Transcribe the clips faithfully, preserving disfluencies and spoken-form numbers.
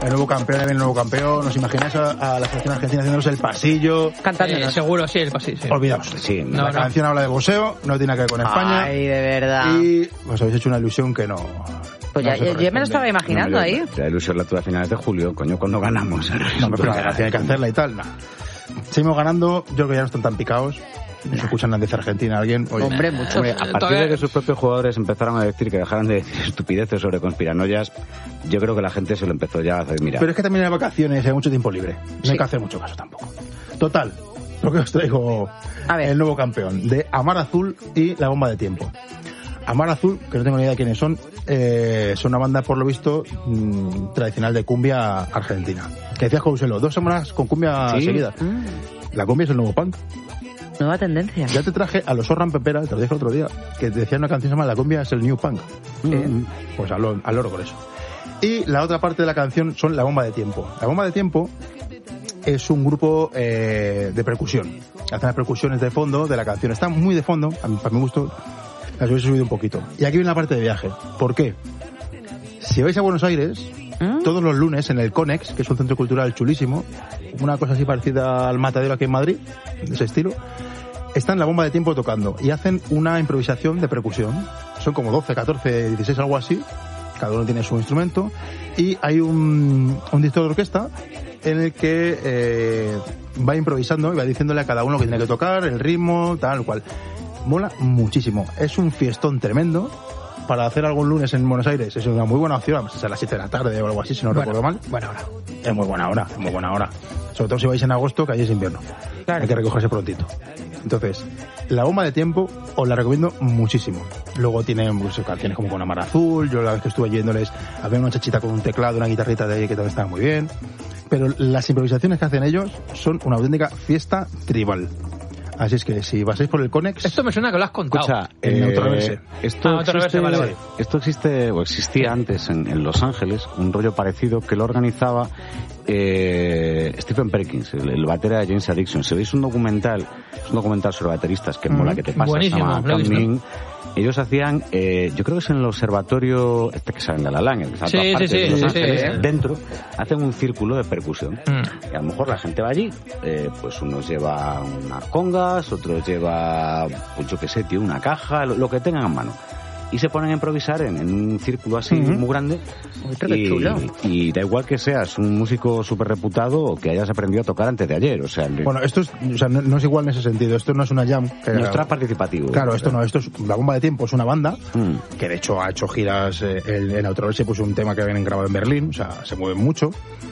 el nuevo campeón, el nuevo campeón. ¿Os imagináis a, a la selección argentina haciéndonos el pasillo? Cantando. Eh, seguro, sí, el pasillo. Sí. Olvidaos. Sí, No, la no. canción habla de boxeo, no tiene nada que ver con España. Ay, de verdad. Y os habéis hecho una ilusión que no. Pues no ya, se yo, yo me lo estaba imaginando No, ahí. La ilusión la tuve a finales de julio, coño, cuando ganamos. No, pero la canción hay que hacerla y tal. No. Seguimos ganando, yo creo que ya no están tan picados. No se escuchan desde Argentina alguien. Oye, Hombre, mucho. Hombre, a partir Todavía- de que sus propios jugadores empezaron a decir que dejaran de decir estupideces sobre conspiranoias, yo creo que la gente se lo empezó ya a hacer mirar. Pero es que también hay vacaciones, hay mucho tiempo libre. No Sí. hay que hacer mucho caso tampoco. Total, lo que os traigo, A ver. el nuevo campeón de Amar Azul y La Bomba de Tiempo. Amar Azul, que no tengo ni idea de quiénes son, eh, son una banda, por lo visto, mmm, tradicional de cumbia argentina. Que decías, Jouselo, dos semanas con cumbia ¿Sí? seguida. Mm, La cumbia es el nuevo punk. nueva tendencia. Ya te traje a los Orran Pepera, te lo dije el otro día, que decían una canción que se llama La cumbia es el new punk. Mm. Pues al, lo- al loro con eso. Y la otra parte de la canción son La Bomba de Tiempo. La Bomba de Tiempo es un grupo eh, de percusión. Hacen las percusiones de fondo de la canción. Está muy de fondo, a mi- para mi gusto, las hubiese subido un poquito. Y aquí viene la parte de viaje. ¿Por qué? Si vais a Buenos Aires, ¿Mm? todos los lunes en el Conex, que es un centro cultural chulísimo, una cosa así parecida al Matadero aquí en Madrid, de ese estilo, están La Bomba de Tiempo tocando y hacen una improvisación de percusión. Son como doce, catorce, dieciséis, algo así. Cada uno tiene su instrumento. Y hay un, un director de orquesta en el que eh, va improvisando y va diciéndole a cada uno que tiene que tocar, el ritmo, tal cual. Mola muchísimo. Es un fiestón tremendo. Para hacer algún lunes en Buenos Aires es una muy buena opción. Además, es a las siete de la tarde o algo así, si no Bueno, recuerdo mal. Bueno, ahora. Es muy buena hora, es muy buena hora. Sobre todo si vais en agosto, que allí es invierno. Claro. Hay que recogerse prontito. Entonces, La Bomba de Tiempo os la recomiendo muchísimo. Luego tienen pues, canciones como Con Amar Azul. Yo la vez que estuve yéndoles, había una chachita con un teclado, una guitarrita de ahí que también estaba muy bien. Pero las improvisaciones que hacen ellos son una auténtica fiesta tribal. Así es que si pasáis por el Conex... Esto me suena que lo has contado. Escucha, El eh, Neutroverse. esto, Ah, Neutroverse, existe, vale, vale. esto existe, o existía antes en, en Los Ángeles, un rollo parecido que lo organizaba eh, Stephen Perkins, el, el batera de James Addiction. Si veis un documental, es un documental sobre bateristas que mola que te pasa, se Buenísimo, llama lo he visto. Coming. Ellos hacían, eh, yo creo que es en el observatorio, este que sale en La La Land, el que está en Sí, todas sí, partes sí, de Los sí, Ángeles, sí. dentro, hacen un círculo de percusión. Mm. Y a lo mejor la gente va allí, eh, pues unos lleva unas congas, otros lleva, pues yo qué sé, tío, una caja, lo, lo que tengan a mano. Y se ponen a improvisar en, en un círculo así Ujú. muy grande. Uy, pero qué y, chulo. y da igual que seas un músico súper reputado o que hayas aprendido a tocar antes de ayer. O sea, el- Bueno, esto es, o sea, no, no es igual en ese sentido. Esto no es una jam. Que, nuestra participativo. Claro, esto no, esto es La Bomba de Tiempo, es una banda Mm. que de hecho ha hecho giras, eh, el, en Neutroverse puso un tema que habían grabado en Berlín, o sea, se mueven mucho.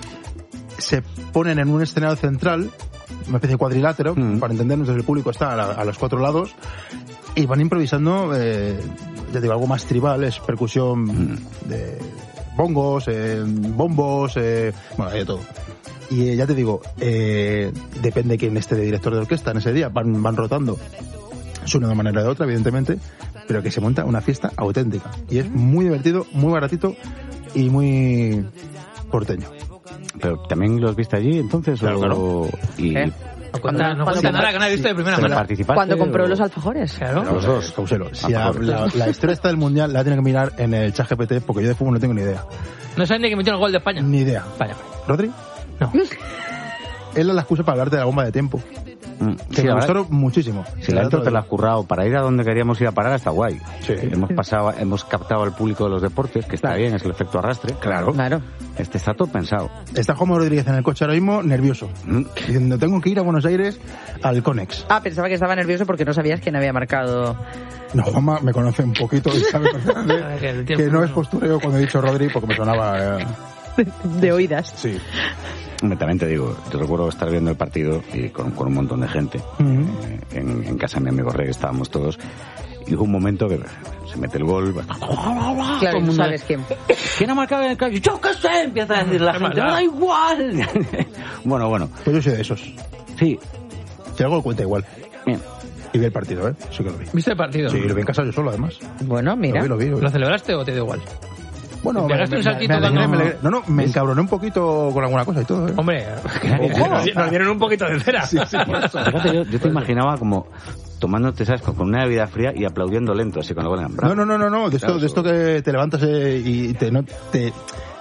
Se ponen en un escenario central, una especie de cuadrilátero, Mm. para entendernos, desde el público está a, la- a los cuatro lados, y van improvisando, eh, ya digo, algo más tribal, es percusión Mm. de bongos, eh, bombos, eh, bueno, hay de todo. Y eh, ya te digo, eh, depende quién esté de director de orquesta en ese día, van, van rotando. Suena de una manera o de otra, evidentemente, pero que se monta una fiesta auténtica. Y es muy divertido, muy baratito y muy porteño. Pero también los viste allí entonces. Claro, o... claro. Y ¿Eh? No cuenta, no cuando- cuenta nada que nadie visto de primera ¿se mano. participaste Cuando compró o- los alfajores. Claro. Los dos. Causelo. Si Ah, a- por la, la historia esta del mundial la tiene que mirar en el chat G P T porque yo de fútbol no tengo ni idea. No saben ni que metió el gol de España. Ni idea. Vaya. ¿Rodri? No. Él es la excusa para hablarte de La Bomba de Tiempo. Mm. Que Sí, me la verdad- gustaron muchísimo. Si la intro te la has currado para ir a donde queríamos ir a parar, está guay. Sí. Hemos pasado, hemos captado al público de los deportes, que está Claro. bien, es el efecto arrastre. Claro. Claro. Este está todo pensado. Está Juanma Rodríguez en el coche ahora mismo, nervioso. Mm. Diciendo, tengo que ir a Buenos Aires al Conex. Ah, pensaba que estaba nervioso porque no sabías quién había marcado. No, Juanma me conoce un poquito y sabe perfectamente Que el tiempo que no no- es postureo cuando he dicho Rodri porque me sonaba... eh, De oídas. sí. Hombre, también te digo, yo recuerdo estar viendo el partido y con, con un montón de gente. Ujú. eh, en, en casa de mi amigo Rey estábamos todos. Y hubo un momento que se mete el gol. Claro, y tú sabes quién. ¿Quién ha marcado en el cambio? Yo qué sé, empieza a decir la Qué gente, me maldad. da igual. bueno, bueno, Pues yo soy de esos. sí, Si algo lo cuenta igual. bien. Y vi el partido, ¿eh? Sí que lo vi. ¿Viste el partido? Sí, lo vi en casa yo solo, además. Bueno, mira. Lo vi, lo vi. ¿Lo celebraste o te dio igual? Bueno, ¿Te pegaste un saltito alegré, cuando- me alegré. No, no, me encabroné un poquito con alguna cosa y todo, ¿eh? Hombre, Ojo. nos, nos dieron un poquito de cera. Sí, sí, por eso. Fíjate, yo, yo te imaginaba como tomándote, ¿sabes? Con con una bebida fría y aplaudiendo lento, así con el gol en No, no, no, no, no. De esto, de esto que te levantas eh, y te, no, te,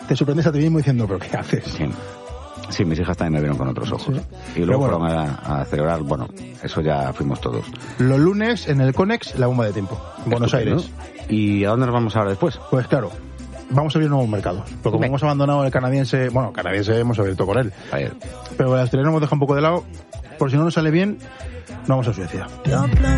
te sorprendes a ti mismo diciendo, ¿pero qué haces? Sí. Sí, mis hijas también me vieron con otros ojos. Sí. Y luego bueno, fueron a, a celebrar, bueno, eso ya fuimos todos. Los lunes en el Conex, la bomba de tiempo, en Buenos Aires. ¿Y a dónde nos vamos ahora después? Pues claro, vamos a abrir nuevos mercados. Porque como hemos abandonado el canadiense, bueno, canadiense hemos abierto con él. Ayer. Pero el australiano hemos dejado un poco de lado. Por si no nos sale bien, no vamos a Suecia.